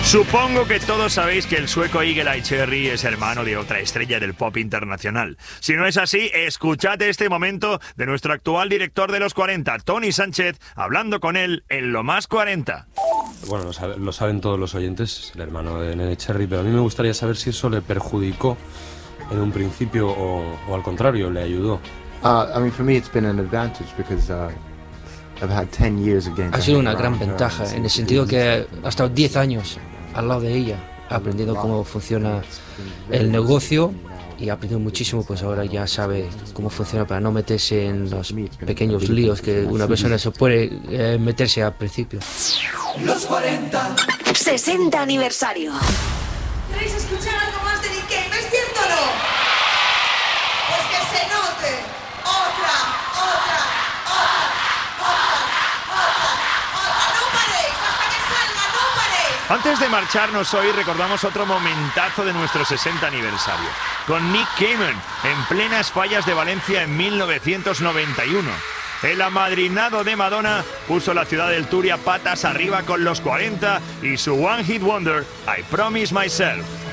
Supongo que todos sabéis que el sueco Eagle Eye Cherry es hermano de otra estrella del pop internacional. Si no es así, escuchad este momento de nuestro actual director de los 40, Tony Sánchez, hablando con él en Lo Más 40. Bueno, lo saben todos los oyentes, el hermano de Nene Cherry, pero a mí me gustaría saber si eso le perjudicó en un principio o al contrario, le ayudó. For me it's been an advantage because I've had 10 years again. Ha sido una gran ventaja, en el sentido que ha estado 10 años al lado de ella, aprendiendo cómo funciona el negocio y ha aprendido muchísimo, pues ahora ya sabe cómo funciona para no meterse en los pequeños líos que una persona se puede meterse al principio. Los 40. 60 aniversario. ¿Queréis escuchar algo más de Nick Cave? ¿Es cierto o no? Pues que se note. Otra. No paréis, hasta que salga, no paréis. Antes de marcharnos hoy, recordamos otro momentazo de nuestro 60 aniversario, con Nick Cave en plenas fallas de Valencia en 1991. El amadrinado de Madonna puso la ciudad del Turia patas arriba con los 40 y su One Hit Wonder, I Promise Myself.